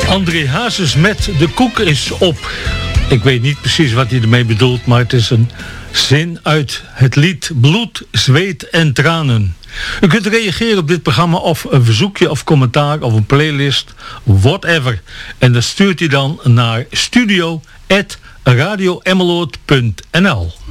André Hazes met De koek is op. Ik weet niet precies wat hij ermee bedoelt, maar het is een zin uit het lied Bloed, Zweet en Tranen. U kunt reageren op dit programma of een verzoekje of commentaar of een playlist, whatever. En dat stuurt u dan naar studio@radioemmeloord.nl.